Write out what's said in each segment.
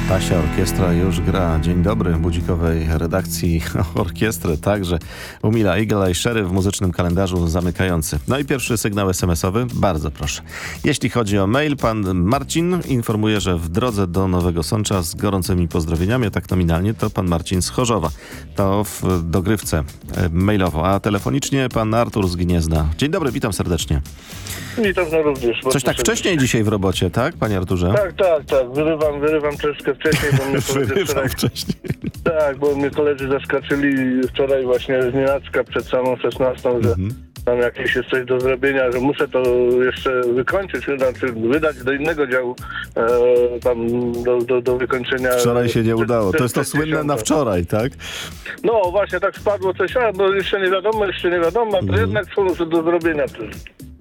Stasia Orkiestra już gra. Dzień dobry budzikowej redakcji orkiestry. Także Umila Igla i Szery w muzycznym kalendarzu zamykający. No i pierwszy sygnał SMS-owy. Bardzo proszę. Jeśli chodzi o mail, pan Marcin informuje, że w drodze do Nowego Sącza z gorącymi pozdrowieniami, a tak nominalnie to pan Marcin z Chorzowa. To w dogrywce mailowo. A telefonicznie pan Artur z Gniezna. Dzień dobry, witam serdecznie. Witam również. Coś tak wcześniej dzisiaj w robocie, tak, panie Arturze? Tak. Wyrywam troszkę wcześniej, bo mnie koledzy wczoraj... wcześniej. Tak, bo mnie koledzy zaskoczyli wczoraj właśnie z nienacka przed samą 16, że tam jakieś jest coś do zrobienia, że muszę to jeszcze wykończyć, znaczy wydać do innego działu tam do wykończenia. Wczoraj się nie udało. To jest to słynne na wczoraj, tak? No właśnie, tak spadło coś, bo jeszcze nie wiadomo, a to jednak są do zrobienia też.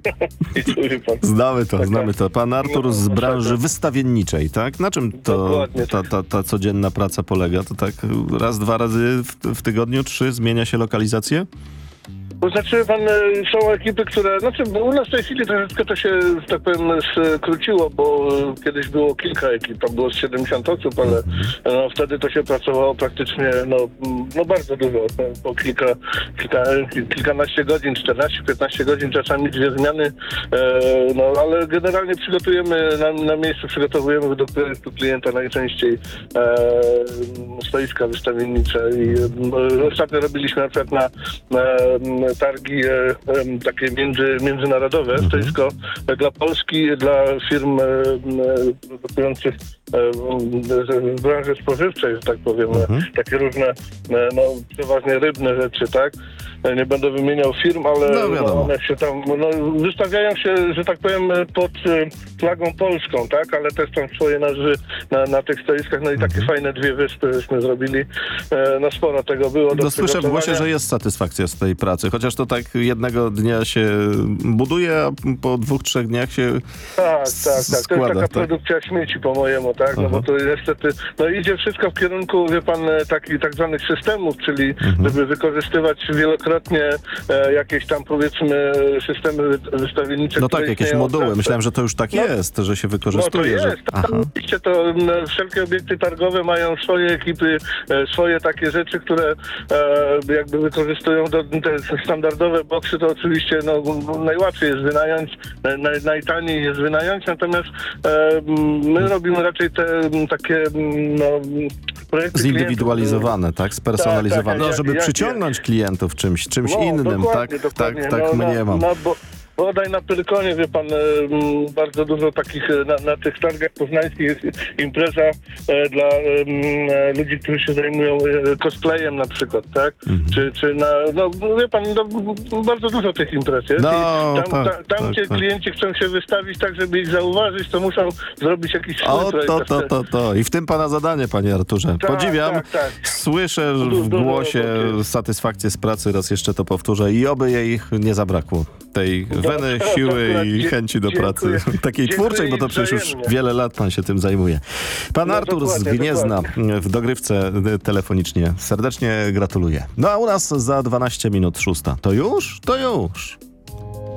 Znamy to. Pan Artur z branży wystawienniczej, tak? Na czym to ta codzienna praca polega? To tak raz, dwa razy w tygodniu, 3 zmienia się lokalizację? To znaczy, są ekipy, które... Znaczy, u nas w tej chwili troszeczkę to się, że tak powiem, skróciło, bo kiedyś było kilka ekip, tam było z 70 osób, ale wtedy to się pracowało praktycznie, bardzo dużo, po kilkanaście godzin, 14-15 godzin, czasami 2 zmiany, ale generalnie przygotujemy, na miejscu przygotowujemy według projektu klienta najczęściej stoiska wystawiennicze i ostatnio robiliśmy na przykład na targi takie międzynarodowe, stoisko dla Polski, dla firm produkujących w branży spożywczej, że tak powiem, takie różne, przeważnie rybne rzeczy, tak? Nie będę wymieniał firm, ale one się tam, wystawiają się, że tak powiem, pod flagą polską, tak? Ale też tam swoje nazwy na tych stoiskach, i takie fajne 2 wyspy żeśmy zrobili. Sporo tego było do słyszę w głosie, że jest satysfakcja z tej pracy, chociaż to tak jednego dnia się buduje, a po 2-3 dniach się składa. To jest taka produkcja śmieci po mojemu, tak? Bo to niestety, idzie wszystko w kierunku, wie pan, takich tak zwanych systemów, czyli żeby wykorzystywać wielokrotnie jakieś tam, powiedzmy, systemy wystawiennicze. No tak, jakieś moduły. Myślałem, że to już tak jest, że się wykorzystuje. To jest. Oczywiście to wszelkie obiekty targowe mają swoje ekipy, swoje takie rzeczy, które jakby wykorzystują te standardowe boksy, to oczywiście najłatwiej jest wynająć, najtaniej jest wynająć, natomiast my robimy raczej te takie projekty zindywidualizowane, tak? Spersonalizowane, żeby przyciągnąć klientów czymś innym, dokładnie. Tak mnie mam. Bodaj na Pyrkonie, wie pan, bardzo dużo takich, na tych targach poznańskich jest impreza dla ludzi, którzy się zajmują cosplayem na przykład, tak? Czy wie pan, bardzo dużo tych imprez jest. Gdzie klienci chcą się wystawić tak, żeby ich zauważyć, to muszą zrobić jakiś To. I w tym pana zadanie, panie Arturze. Podziwiam. Tak. Słyszę w głosie satysfakcję z pracy, raz jeszcze to powtórzę i oby jej nie zabrakło. Tej weny, siły i chęci do pracy takiej twórczej, bo to przecież już wiele lat pan się tym zajmuje. Pan Artur z Gniezna w dogrywce telefonicznie serdecznie gratuluję. No a u nas za 12 minut 6. To już? To już.